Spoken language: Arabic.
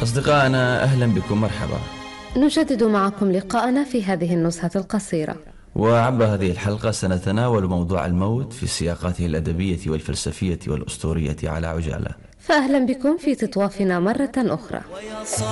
أصدقائنا أهلا بكم، مرحبا. نجدد معكم لقاءنا في هذه النزهة القصيرة، وعبر هذه الحلقة سنتناول موضوع الموت في سياقاته الأدبية والفلسفية والأسطورية على عجالة. فأهلا بكم في تطوافنا مرة أخرى.